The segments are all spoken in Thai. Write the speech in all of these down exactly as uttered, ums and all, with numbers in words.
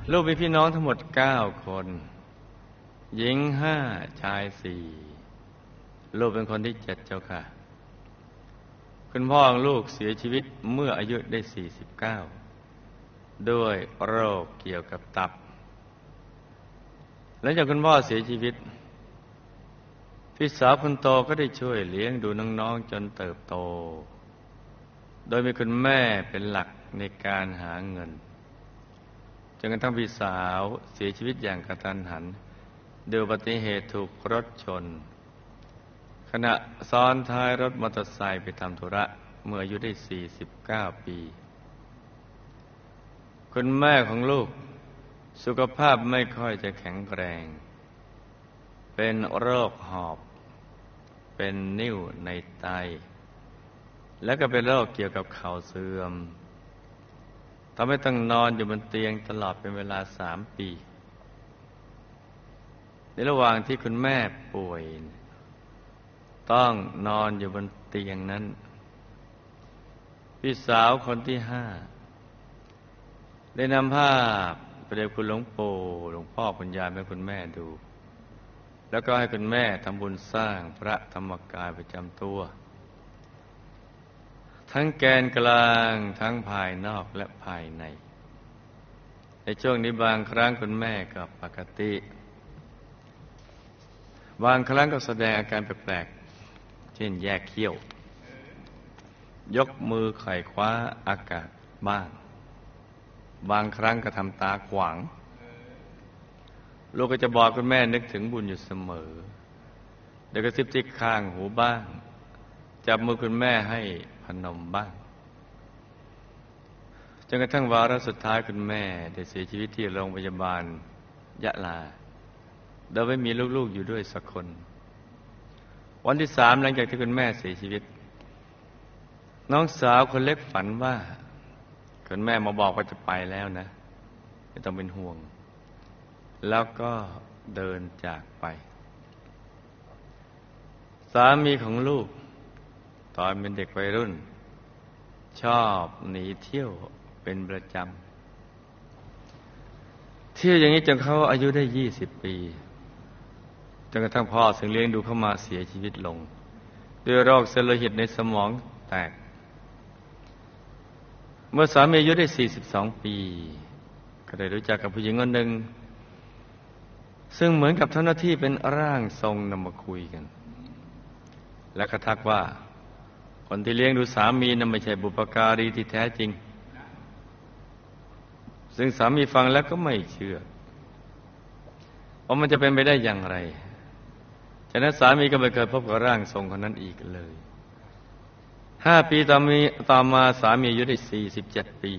ลูกมีพี่น้องทั้งหมดเก้าคน หญิงห้าชายสี่ลูกเป็นคนที่เจ็ดเจ้าค่ะคุณพ่อของลูกเสียชีวิตเมื่ออายุได้สี่สิบเก้าด้วยโรคเกี่ยวกับตับหลังจากคุณพ่อเสียชีวิตพี่สาวคนโตก็ได้ช่วยเลี้ยงดูน้องๆจนเติบโตโดยมีคุณแม่เป็นหลักในการหาเงินจนกระทั่งพี่สาวเสียชีวิตอย่างกระทันหันด้วยอุบัติเหตุถูกรถชนขณะซ้อนท้ายรถมอเตอร์ไซค์ไปทำธุระเมื่ออายุได้สี่สิบเก้าปีคุณแม่ของลูกสุขภาพไม่ค่อยจะแข็งแรงเป็นโรคหอบเป็นนิ่วในไตและก็เป็นโรคเกี่ยวกับเข่าเสื่อมทำให้ต้องนอนอยู่บนเตียงตลอดเป็นเวลาสามปีในระหว่างที่คุณแม่ป่วยต้องนอนอยู่บนเตียงนั้นพี่สาวคนที่ห้าได้นำภาพพระเดชคุณหลวงปู่หลวงพ่อคุณยายให้คุณแม่ดูแล้วก็ให้คุณแม่ทำบุญสร้างพระธรรมกายประจำตัวทั้งแกนกลางทั้งภายนอกและภายในในช่วงนี้บางครั้งคุณแม่ก็ปกติบางครั้งก็แสดงอาการแปลกๆเช่นแยกเขี้ยวยกมือไขว่คว้าอากาศบ้างบางครั้งก็ทำตาขวางลูกก็จะบอกคุณแม่นึกถึงบุญอยู่เสมอเดี๋ยวก็ซิบที่ข้างหูบ้างจับมือคุณแม่ให้พนมบ้างจนกระทั่งวาระสุดท้ายคุณแม่ได้เสียชีวิตที่โรงพยาบาลยะลาโดยไม่มีลูกๆอยู่ด้วยสักคนวันที่สามหลังจากที่คุณแม่เสียชีวิตน้องสาวคนเล็กฝันว่าคุณแม่มาบอกว่าจะไปแล้วนะไม่ต้องเป็นห่วงแล้วก็เดินจากไปสามีของลูกตอนเป็นเด็กวัยรุ่นชอบหนีเที่ยวเป็นประจำเที่ยวอย่างนี้จนเขาอายุได้ยี่สิบปีจนกระทั่งพ่อซึ่งเลี้ยงดูเขามาเสียชีวิตลงด้วยโรคเส้นโลหิตในสมองแตกเมื่อสามีอายุได้สี่สิบสองปีก็ได้รู้จักกับผู้หญิงคนหนึ่งซึ่งเหมือนกับทำหน้าที่เป็นร่างทรงนำมาคุยกันและก็ทักว่าคนที่เลี้ยงดูสามีนั้นไม่ใช่บุพการีที่แท้จริงซึ่งสามีฟังแล้วก็ไม่เชื่อว่ามันจะเป็นไปได้อย่างไรฉะนั้นสามีก็ไม่เคยพบกับร่างทรงคนนั้นอีกเลยห้าปีต่อมีต่อมาสามีอายุได้สี่สิบเจ็ดปี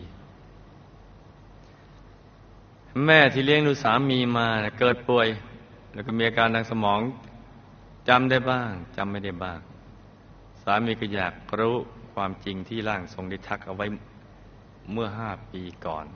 แม่ที่เลี้ยงดูสามีมาเกิดป่วยแล้วก็มีอาการทางสมองจำได้บ้างจำไม่ได้บ้างสามีก็อยากรู้ความจริงที่ร่างทรงได้ทักเอาไว้เมื่อห้าปีก่อน